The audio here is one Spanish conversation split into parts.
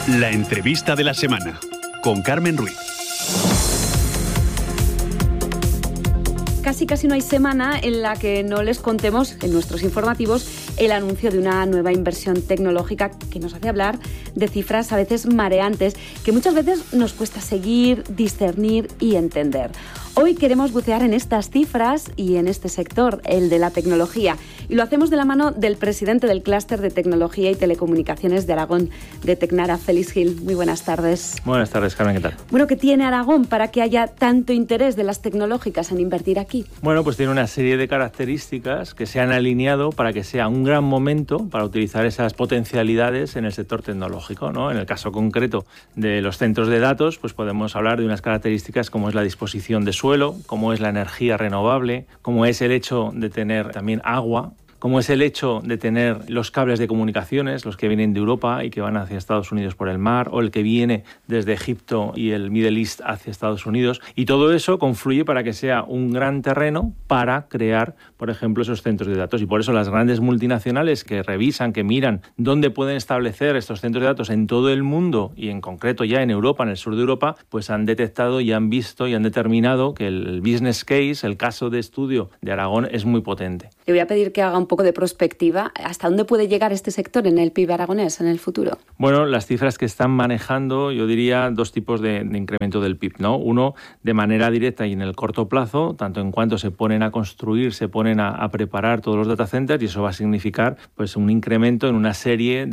La entrevista de la semana con Carmen Ruiz. Casi no hay semana en la que no les contemos en nuestros informativos el anuncio de una nueva inversión tecnológica que nos hace hablar de cifras a veces mareantes, que muchas veces nos cuesta seguir, discernir y entender. Hoy queremos bucear en estas cifras y en este sector, el de la tecnología, y lo hacemos de la mano del presidente del Clúster de Tecnología y Telecomunicaciones de Aragón, de Tecnara, Félix Gil. Muy buenas tardes. Buenas tardes, Carmen, ¿qué tal? Bueno, ¿qué tiene Aragón para que haya tanto interés de las tecnológicas en invertir aquí? Bueno, pues tiene una serie de características que se han alineado para que sea un gran momento para utilizar esas potencialidades en el sector tecnológico, ¿no? En el caso concreto de los centros de datos, pues podemos hablar de unas características como es la disposición de suelo, como es la energía renovable, como es el hecho de tener también agua, como es el hecho de tener los cables de comunicaciones, los que vienen de Europa y que van hacia Estados Unidos por el mar, o el que viene desde Egipto y el Middle East hacia Estados Unidos. Y todo eso confluye para que sea un gran terreno para crear, por ejemplo, esos centros de datos. Y por eso las grandes multinacionales que revisan, que miran dónde pueden establecer estos centros de datos en todo el mundo y en concreto ya en Europa, en el sur de Europa, pues han detectado y han visto y han determinado que el business case, el caso de estudio de Aragón, es muy potente. Le voy a pedir que haga un poco de prospectiva. ¿Hasta dónde puede llegar este sector en el PIB aragonés en el futuro? Bueno, las cifras que están manejando, yo diría dos tipos de incremento del PIB, ¿no? Uno, de manera directa y en el corto plazo, tanto en cuanto se ponen a construir, se ponen a preparar todos los data centers, y eso va a significar pues un incremento en una serie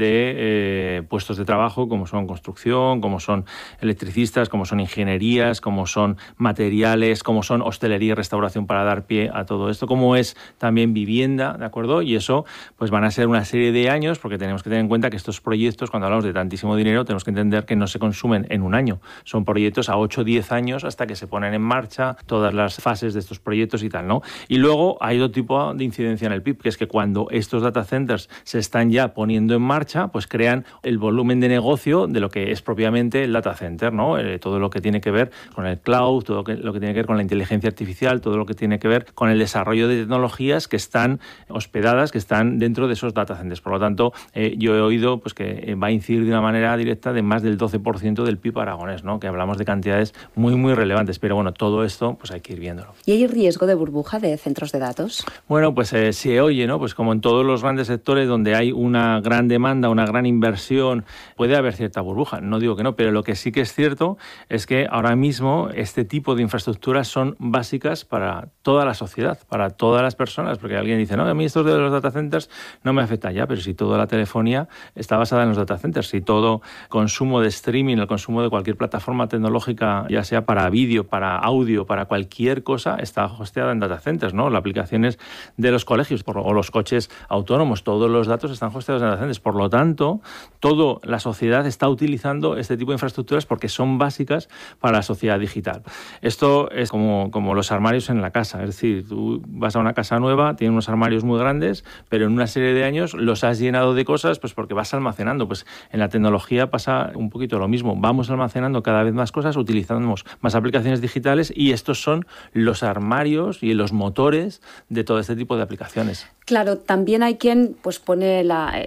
de puestos de trabajo, como son construcción, como son electricistas, como son ingenierías, como son materiales, como son hostelería y restauración para dar pie a todo esto, como es también vivienda, ¿de acuerdo? Y eso pues van a ser una serie de años, porque tenemos que tener en cuenta que estos proyectos, cuando hablamos de tantísimo dinero, tenemos que entender que no se consumen en un año. Son proyectos a 8 o 10 años hasta que se ponen en marcha todas las fases de estos proyectos y tal, ¿no? Y luego hay otro tipo de incidencia en el PIB, que es que cuando estos data centers se están ya poniendo en marcha, pues crean el volumen de negocio de lo que es propiamente el data center, ¿no? Todo lo que tiene que ver con el cloud, todo lo que tiene que ver con la inteligencia artificial, todo lo que tiene que ver con el desarrollo de tecnologías que están hospedadas, que están dentro de esos data centers. Por lo tanto, yo he oído pues que va a incidir de una manera directa de más del 12% del PIB aragonés, ¿no? Que hablamos de cantidades muy, muy relevantes. Pero bueno, todo esto pues hay que ir viéndolo. ¿Y hay riesgo de burbuja de centros de datos? Bueno, pues se oye, ¿no? Pues como en todos los grandes sectores donde hay una gran demanda, una gran inversión, puede haber cierta burbuja. No digo que no, pero lo que sí que es cierto es que ahora mismo este tipo de infraestructuras son básicas para toda la sociedad, para todas las personas, porque alguien dice, no, a mí estos de los data centers no me afectan ya, pero si toda la telefonía está basada en los data centers, si todo consumo de streaming, el consumo de cualquier plataforma tecnológica, ya sea para vídeo, para audio, para cualquier cosa, está hosteada en data centers, ¿no? Las aplicaciones de los colegios o los coches autónomos, todos los datos están hosteados en data centers. Por lo tanto, toda la sociedad está utilizando este tipo de infraestructuras porque son básicas para la sociedad digital. Esto es como los armarios en la casa, es decir, tú vas a una casa nueva, tiene unos armarios muy grandes, pero en una serie de años los has llenado de cosas pues porque vas almacenando. Pues en la tecnología pasa un poquito lo mismo. Vamos almacenando cada vez más cosas, utilizamos más aplicaciones digitales, y estos son los armarios y los motores de todo este tipo de aplicaciones. Claro, también hay quien pues pone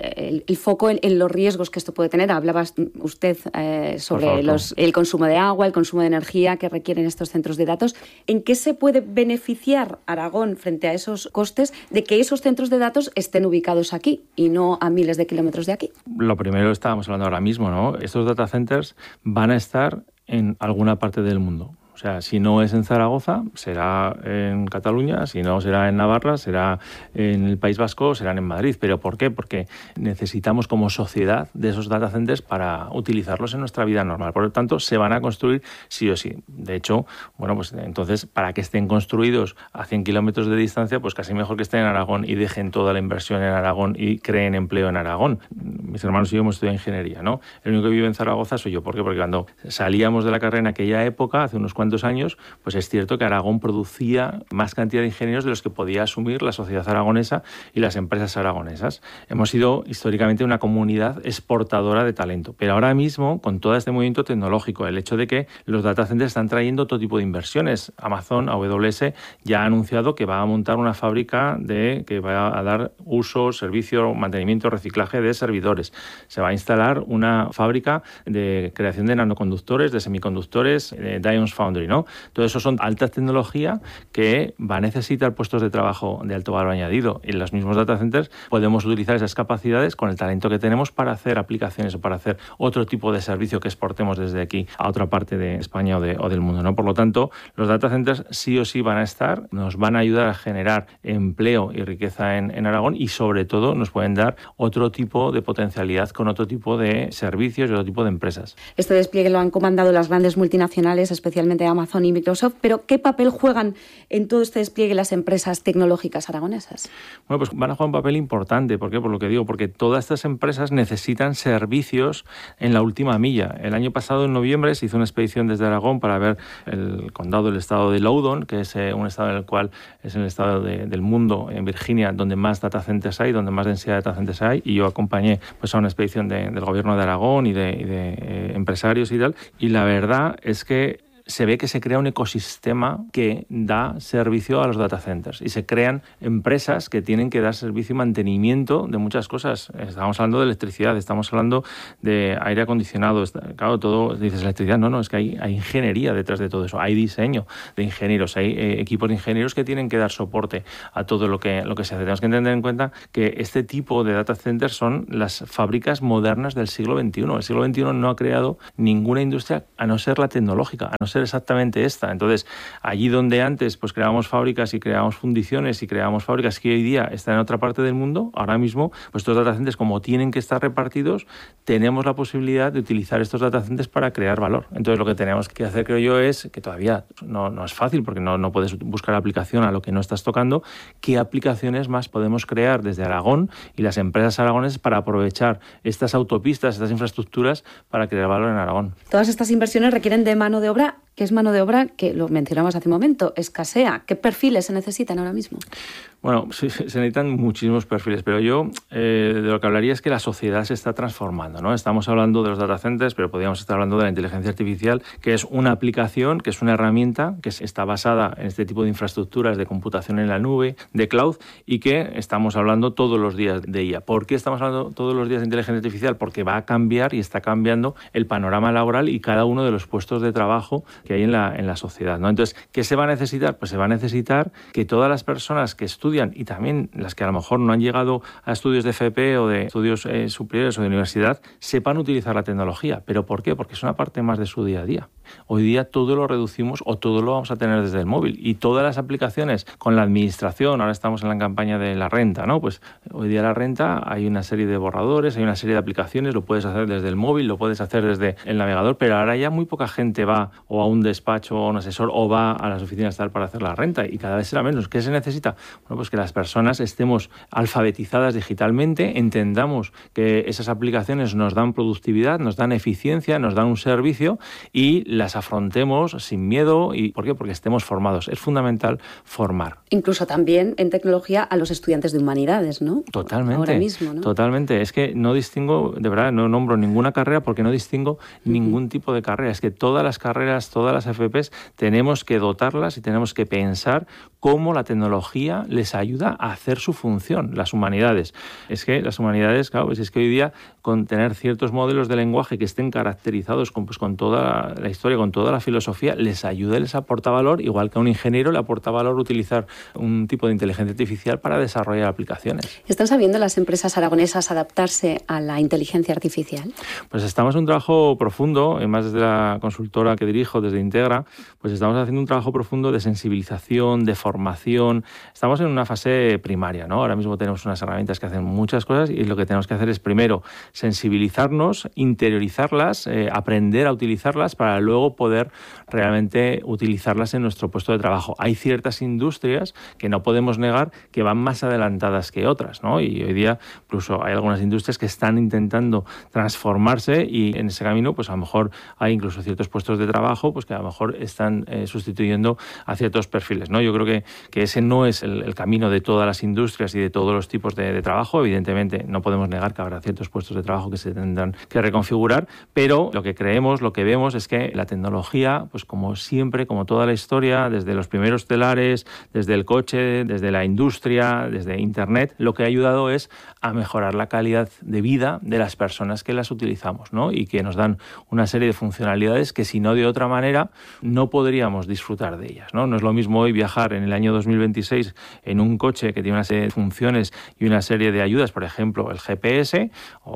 el foco en los riesgos que esto puede tener. Hablaba usted sobre el consumo de agua, el consumo de energía que requieren estos centros de datos. ¿En qué se puede beneficiar Aragón frente a esos costes de que esos centros de datos estén ubicados aquí y no a miles de kilómetros de aquí? Lo primero estábamos hablando ahora mismo, ¿no? Estos data centers van a estar en alguna parte del mundo. O sea, si no es en Zaragoza, será en Cataluña, si no será en Navarra, será en el País Vasco, serán en Madrid. ¿Pero por qué? Porque necesitamos como sociedad de esos data centers para utilizarlos en nuestra vida normal. Por lo tanto, se van a construir sí o sí. De hecho, bueno, pues entonces, para que estén construidos a 100 kilómetros de distancia, pues casi mejor que estén en Aragón y dejen toda la inversión en Aragón y creen empleo en Aragón. Mis hermanos y yo hemos estudiado ingeniería, ¿no? El único que vive en Zaragoza soy yo. ¿Por qué? Porque cuando salíamos de la carrera en aquella época, hace unos cuantos años, pues es cierto que Aragón producía más cantidad de ingenieros de los que podía asumir la sociedad aragonesa y las empresas aragonesas. Hemos sido históricamente una comunidad exportadora de talento, pero ahora mismo, con todo este movimiento tecnológico, el hecho de que los data centers están trayendo todo tipo de inversiones. Amazon, AWS, ya ha anunciado que va a montar una fábrica que va a dar uso, servicio, mantenimiento, reciclaje de servidores. Se va a instalar una fábrica de creación de nanoconductores, de semiconductores, Dion's Foundry, ¿no? Todo eso son alta tecnología que va a necesitar puestos de trabajo de alto valor añadido. En los mismos data centers podemos utilizar esas capacidades con el talento que tenemos para hacer aplicaciones o para hacer otro tipo de servicio que exportemos desde aquí a otra parte de España o del mundo, ¿no? Por lo tanto, los data centers sí o sí van a estar, nos van a ayudar a generar empleo y riqueza en Aragón y sobre todo nos pueden dar otro tipo de potencialidad con otro tipo de servicios y otro tipo de empresas. Este despliegue lo han comandado las grandes multinacionales, especialmente Amazon y Microsoft, pero ¿qué papel juegan en todo este despliegue las empresas tecnológicas aragonesas? Bueno, pues van a jugar un papel importante. ¿Por qué? Por lo que digo, porque todas estas empresas necesitan servicios en la última milla. El año pasado, en noviembre, se hizo una expedición desde Aragón para ver el condado del estado de Loudoun, que es un estado en el cual es el estado del mundo, en Virginia, donde más data centers hay, donde más densidad de data centers hay, y yo acompañé pues a una expedición del gobierno de Aragón y de empresarios y tal, y la verdad es que se ve que se crea un ecosistema que da servicio a los data centers y se crean empresas que tienen que dar servicio y mantenimiento de muchas cosas. Estamos hablando de electricidad, estamos hablando de aire acondicionado. Claro, todo dices electricidad, no, es que hay ingeniería detrás de todo eso, hay diseño de ingenieros, hay equipos de ingenieros que tienen que dar soporte a todo lo que se hace. Tenemos que tener en cuenta que este tipo de data centers son las fábricas modernas del siglo XXI. El siglo XXI no ha creado ninguna industria a no ser la tecnológica, a no ser exactamente esta. Entonces, allí donde antes pues creábamos fábricas y creábamos fundiciones y creábamos fábricas que hoy día están en otra parte del mundo, ahora mismo, pues estos data centers, como tienen que estar repartidos, tenemos la posibilidad de utilizar estos data centers para crear valor. Entonces, lo que tenemos que hacer, creo yo, es que todavía no es fácil, porque no puedes buscar aplicación a lo que no estás tocando, qué aplicaciones más podemos crear desde Aragón y las empresas aragonesas para aprovechar estas autopistas, estas infraestructuras para crear valor en Aragón. Todas estas inversiones requieren de mano de obra, que es mano de obra que, lo mencionamos hace un momento, escasea. ¿Qué perfiles se necesitan ahora mismo? Bueno, sí, se necesitan muchísimos perfiles, pero yo de lo que hablaría es que la sociedad se está transformando, ¿no? Estamos hablando de los data centers, pero podríamos estar hablando de la inteligencia artificial, que es una aplicación, que es una herramienta que está basada en este tipo de infraestructuras de computación en la nube, de cloud, y que estamos hablando todos los días de ella. ¿Por qué estamos hablando todos los días de inteligencia artificial? Porque va a cambiar y está cambiando el panorama laboral y cada uno de los puestos de trabajo que hay en la sociedad, ¿no? Entonces, ¿qué se va a necesitar? Pues se va a necesitar que todas las personas que estudian y también las que a lo mejor no han llegado a estudios de FP o de estudios superiores o de universidad sepan utilizar la tecnología. ¿Pero por qué? Porque es una parte más de su día a día. Hoy día todo lo reducimos o todo lo vamos a tener desde el móvil y todas las aplicaciones con la administración, ahora estamos en la campaña de la renta, ¿no? Pues hoy día la renta hay una serie de borradores, hay una serie de aplicaciones, lo puedes hacer desde el móvil, lo puedes hacer desde el navegador, pero ahora ya muy poca gente va o a un despacho o a un asesor o va a las oficinas tal para hacer la renta y cada vez será menos. ¿Qué se necesita? Bueno, pues que las personas estemos alfabetizadas digitalmente, entendamos que esas aplicaciones nos dan productividad, nos dan eficiencia, nos dan un servicio y las afrontemos sin miedo. ¿Y por qué? Porque estemos formados. Es fundamental formar. Incluso también en tecnología a los estudiantes de humanidades, ¿no? Totalmente. Ahora mismo, ¿no? Totalmente. Es que no distingo, de verdad, no nombro ninguna carrera porque no distingo ningún tipo de carrera. Es que todas las carreras, todas las FPs, tenemos que dotarlas y tenemos que pensar cómo la tecnología les ayuda a hacer su función. Las humanidades. Es que las humanidades, claro, pues es que hoy día con tener ciertos modelos de lenguaje que estén caracterizados con toda la historia, con toda la filosofía, les ayuda y les aporta valor, igual que a un ingeniero le aporta valor utilizar un tipo de inteligencia artificial para desarrollar aplicaciones. ¿Están sabiendo las empresas aragonesas adaptarse a la inteligencia artificial? Pues estamos en un trabajo profundo, más desde la consultora que dirijo, desde Integra, pues estamos haciendo un trabajo profundo de sensibilización, de formación formación. Estamos en una fase primaria, ¿no? Ahora mismo tenemos unas herramientas que hacen muchas cosas y lo que tenemos que hacer es primero sensibilizarnos, interiorizarlas, aprender a utilizarlas para luego poder realmente utilizarlas en nuestro puesto de trabajo. Hay ciertas industrias que no podemos negar que van más adelantadas que otras, ¿no? Y hoy día incluso hay algunas industrias que están intentando transformarse y en ese camino pues a lo mejor hay incluso ciertos puestos de trabajo pues que a lo mejor están sustituyendo a ciertos perfiles, ¿no? Yo creo que ese no es el camino de todas las industrias y de todos los tipos de trabajo. Evidentemente no podemos negar que habrá ciertos puestos de trabajo que se tendrán que reconfigurar, pero lo que creemos, lo que vemos es que la tecnología, pues como siempre, como toda la historia, desde los primeros telares, desde el coche, desde la industria, desde Internet, lo que ha ayudado es a mejorar la calidad de vida de las personas que las utilizamos, ¿no? Y que nos dan una serie de funcionalidades que si no de otra manera no podríamos disfrutar de ellas, ¿no? No es lo mismo hoy viajar en el año 2026 en un coche que tiene una serie de funciones y una serie de ayudas, por ejemplo el GPS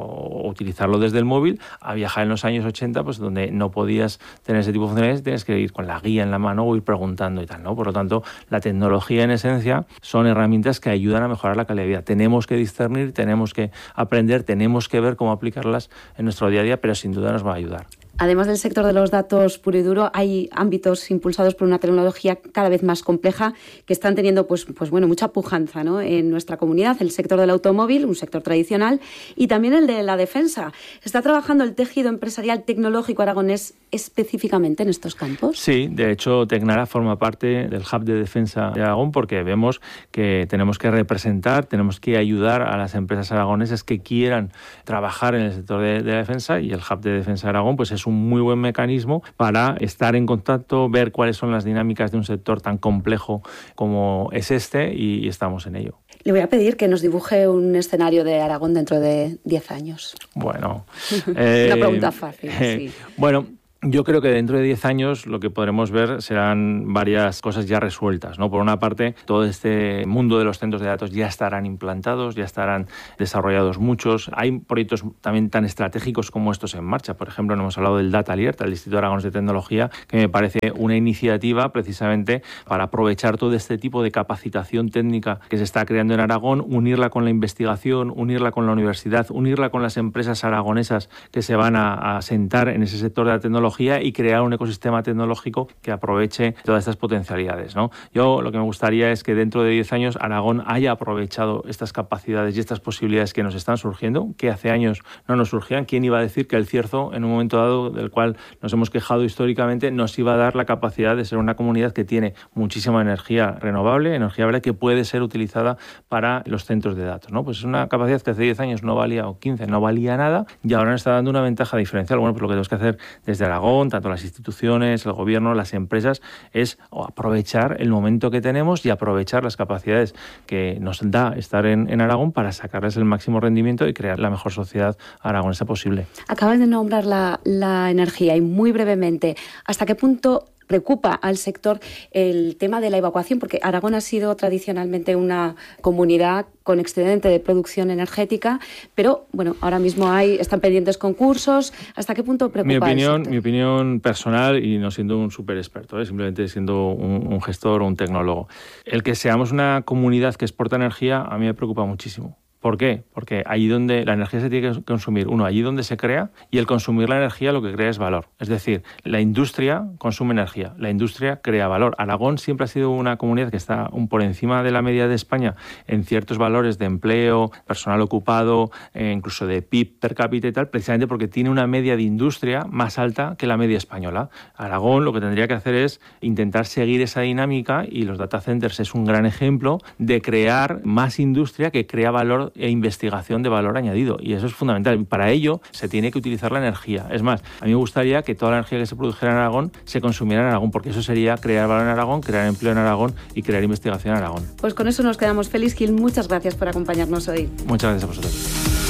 o utilizarlo desde el móvil, a viajar en los años 80 pues donde no podías tener ese tipo de funcionalidades, tienes que ir con la guía en la mano o ir preguntando y tal, ¿no? Por lo tanto, la tecnología en esencia son herramientas que ayudan a mejorar la calidad de vida. Tenemos que discernir, tenemos que aprender, tenemos que ver cómo aplicarlas en nuestro día a día, pero sin duda nos va a ayudar. Además del sector de los datos puro y duro, hay ámbitos impulsados por una tecnología cada vez más compleja que están teniendo pues mucha pujanza, ¿no? En nuestra comunidad. El sector del automóvil, un sector tradicional, y también el de la defensa. ¿Está trabajando el tejido empresarial tecnológico aragonés específicamente en estos campos? Sí, de hecho Tecnara forma parte del Hub de Defensa de Aragón porque vemos que tenemos que representar, tenemos que ayudar a las empresas aragonesas que quieran trabajar en el sector de la defensa, y el Hub de Defensa de Aragón pues es un muy buen mecanismo para estar en contacto, ver cuáles son las dinámicas de un sector tan complejo como es este, y estamos en ello. Le voy a pedir que nos dibuje un escenario de Aragón dentro de 10 años. Bueno. Una pregunta fácil, sí. Bueno, yo creo que dentro de 10 años lo que podremos ver serán varias cosas ya resueltas, ¿no? Por una parte, todo este mundo de los centros de datos ya estarán implantados, ya estarán desarrollados muchos. Hay proyectos también tan estratégicos como estos en marcha. Por ejemplo, no hemos hablado del Data Alert, el Instituto Aragonés de Tecnología, que me parece una iniciativa precisamente para aprovechar todo este tipo de capacitación técnica que se está creando en Aragón, unirla con la investigación, unirla con la universidad, unirla con las empresas aragonesas que se van a sentar en ese sector de la tecnología y crear un ecosistema tecnológico que aproveche todas estas potencialidades, ¿no? Yo lo que me gustaría es que dentro de 10 años Aragón haya aprovechado estas capacidades y estas posibilidades que nos están surgiendo, que hace años no nos surgían. ¿Quién iba a decir que el Cierzo, en un momento dado del cual nos hemos quejado históricamente, nos iba a dar la capacidad de ser una comunidad que tiene muchísima energía renovable, energía verde, que puede ser utilizada para los centros de datos, ¿no? Pues es una capacidad que hace 10 años no valía, o 15, no valía nada, y ahora nos está dando una ventaja diferencial. Bueno, pues lo que tenemos que hacer desde Aragón, tanto las instituciones, el gobierno, las empresas, es aprovechar el momento que tenemos y aprovechar las capacidades que nos da estar en Aragón para sacarles el máximo rendimiento y crear la mejor sociedad aragonesa posible. Acabas de nombrar la energía y muy brevemente, ¿hasta qué punto preocupa al sector el tema de la evacuación? Porque Aragón ha sido tradicionalmente una comunidad con excedente de producción energética, pero bueno, ahora mismo están pendientes concursos. ¿Hasta qué punto preocupa al sector? Mi opinión personal, y no siendo un súper experto, simplemente siendo un gestor o un tecnólogo, el que seamos una comunidad que exporta energía a mí me preocupa muchísimo. ¿Por qué? Porque allí donde la energía se tiene que consumir, allí donde se crea, y el consumir la energía lo que crea es valor. Es decir, la industria consume energía, la industria crea valor. Aragón siempre ha sido una comunidad que está por encima de la media de España en ciertos valores de empleo, personal ocupado, incluso de PIB per cápita y tal, precisamente porque tiene una media de industria más alta que la media española. Aragón lo que tendría que hacer es intentar seguir esa dinámica, y los data centers es un gran ejemplo de crear más industria que crea valor e investigación de valor añadido, y eso es fundamental. Para ello se tiene que utilizar la energía. Es más, a mí me gustaría que toda la energía que se produjera en Aragón se consumiera en Aragón, porque eso sería crear valor en Aragón, crear empleo en Aragón y crear investigación en Aragón. Pues con eso nos quedamos. Félix Gil, muchas gracias por acompañarnos hoy. Muchas gracias a vosotros.